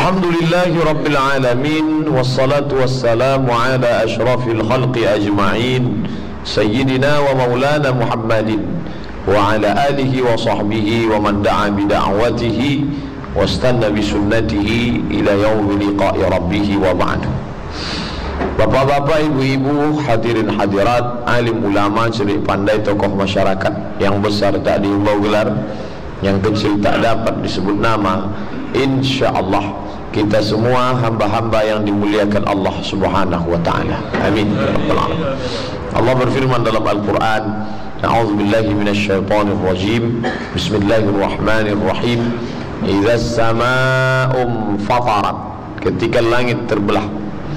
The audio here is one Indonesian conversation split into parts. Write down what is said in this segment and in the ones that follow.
Alhamdulillahi Rabbil Alamin, wassalatu wassalamu ala ashrafil khalqi ajma'in, Sayyidina wa maulana Muhammadin wa ala alihi wa sahbihi wa man da'a bida'watihi wastanna bisunnatihi ila yaumi liqa'i rabbih wa ba'du. Bapak-bapak, ibu-ibu, hadirin hadirat, alim ulama, cerdik pandai, tokoh masyarakat, yang besar tak dihimbau gelar, yang kecil tak dapat disebut nama. InsyaAllah kita semua hamba-hamba yang dimuliakan Allah subhanahu wa ta'ala. Amin. Allah berfirman dalam Al-Quran, A'udzubillahi minasyaitonirrajim, Bismillahirrahmanirrahim, Idza as-samaa'u fatarat, ketika langit terbelah.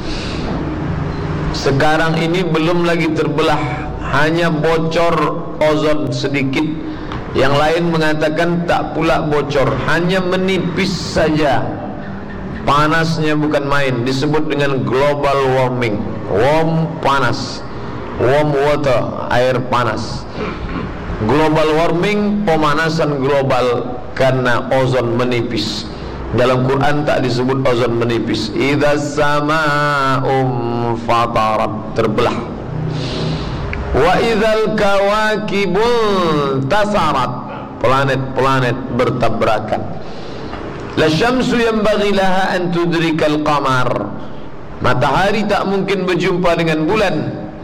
Sekarang ini belum lagi terbelah, hanya bocor ozon sedikit. Yang lain mengatakan tak pula bocor, hanya menipis saja. Panasnya bukan main, disebut dengan global warming. Warm, panas. Warm water, air panas. Global warming, pemanasan global karena ozon menipis. Dalam Quran tak disebut ozon menipis. Idza as-samaa'u fatarat, terbelah. Wa idzal kawakibul tasarat, planet-planet bertabrakan. La syamsu yanbaghi laha an tudrikal qamar, matahari tak mungkin berjumpa dengan bulan.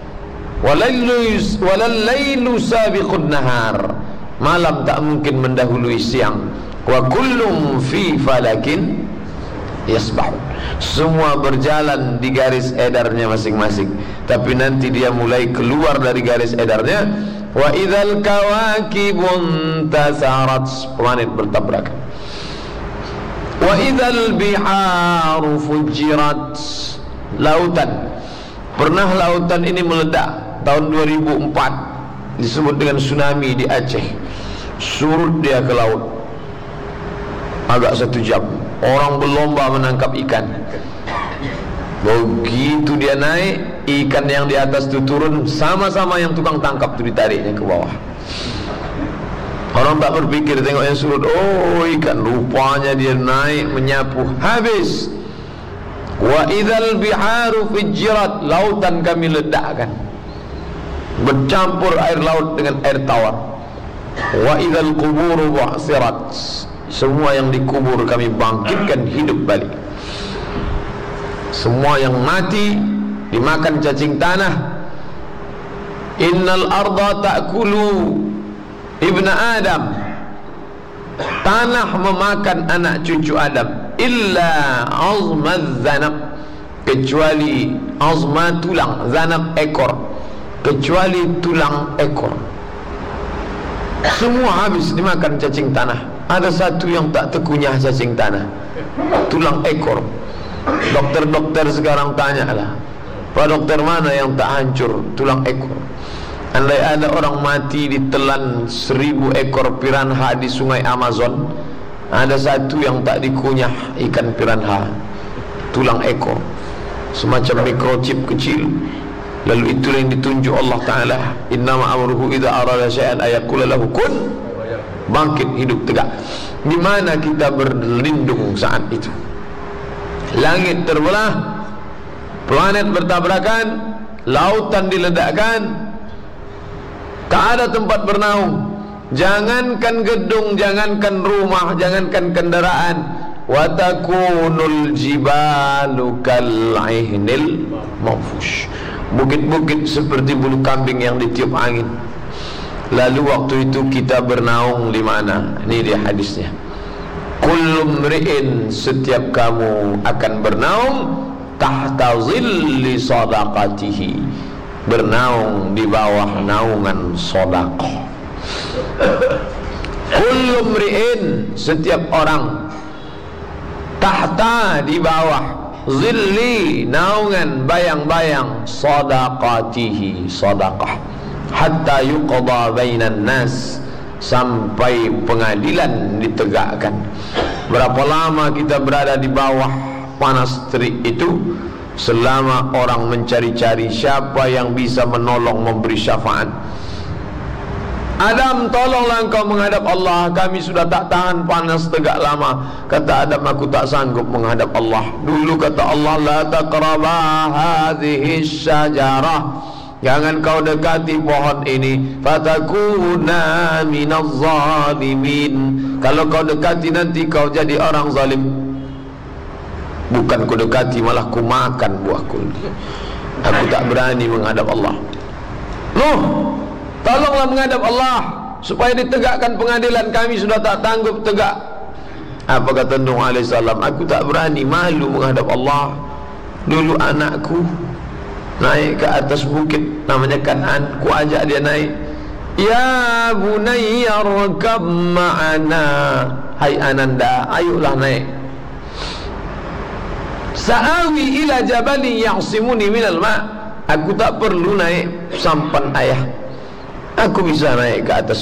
Walal lailu sabiqun nahar, malam tak mungkin mendahului siang. Wa kullum fi falakin yasbahun, semua berjalan di garis edarnya masing-masing, tapi nanti dia mulai keluar dari garis edarnya. Wa idzal kawakibun tasarat, planet bertabrakan. Wa idzal biharu fujirat, lautan. Pernah lautan ini meledak tahun 2004, disebut dengan tsunami di Aceh. Surut dia ke laut agak 1 jam. Orang berlomba menangkap ikan. Begitu dia naik, ikan yang di atas itu turun, sama-sama yang tukang tangkap itu ditariknya ke bawah. Orang tak berpikir, tengok yang surut, oh ikan, rupanya dia naik menyapu, habis. Wa idzal biharu fujirat, lautan kami ledakkan, bercampur air laut dengan air tawar. Wa idzal quburu bu'sirat, semua yang dikubur kami bangkitkan hidup balik. Semua yang mati dimakan cacing tanah. Innal arda ta'kulu ibna Adam, tanah memakan anak cucu Adam. Illa azmaz zanab, kecuali azma tulang, zanab ekor, kecuali tulang ekor. Semua habis dimakan cacing tanah. Ada satu yang tak terkunyah cacing tanah, tulang ekor. Dokter-dokter sekarang tanyalah, Pak dokter, mana yang tak hancur? Tulang ekor. Andai ada orang mati ditelan 1000 ekor piranha di sungai Amazon, ada satu yang tak dikunyah ikan piranha, tulang ekor. Semacam microchip kecil. Lalu itulah yang ditunjuk Allah Ta'ala, innama amruhu idza arada syai'an ayaqula lahu kun, bangkit hidup tegak. Di mana kita berlindung saat itu? Langit terbelah, planet bertabrakan, lautan diledakkan, tak ada tempat bernaung. Jangankan gedung, jangankan rumah, jangankan kendaraan. Wa takunul jibalu kal'ihnil manfush, bukit-bukit seperti bulu kambing yang ditiup angin. Lalu waktu itu kita bernaung di mana? Ini dia hadisnya. Kullu mri'in, setiap kamu akan bernaung tahta zilli sadaqatihi, bernaung di bawah naungan sedekah. Kullu mri'in, setiap orang, tahta, di bawah, zilli, naungan, bayang-bayang, sadaqatihi, sedekah. Hatta yuqda bainan nas, sampai pengadilan ditegakkan. Berapa lama kita berada di bawah panas terik itu? Selama orang mencari-cari siapa yang bisa menolong, memberi syafaat. Adam, tolonglah engkau menghadap Allah, kami sudah tak tahan panas tegak lama. Kata Adam, aku tak sanggup menghadap Allah. Dulu kata Allah, la taqrabah hadhihi syajarah, jangan kau dekati pohon ini, fatakuna minaz zalimin, kalau kau dekati nanti kau jadi orang zalim. Bukan ku dekati, malah ku makan buahku. Aku tak berani menghadap Allah. Nuh, tolonglah menghadap Allah supaya ditegakkan pengadilan, kami sudah tak tanggup tegak. Apa kata Nuh alaihissalam? Aku tak berani, malu menghadap Allah. Dulu anakku naik ke atas bukit namanya Kan'an, ku ajak dia naik. Ya bunayya rakab ma'ana, hai Ananda, ayolah naik. Sa'awi ila jabali ya'simuni minal ma', aku tak perlu naik sampan ayah, aku bisa naik ke atas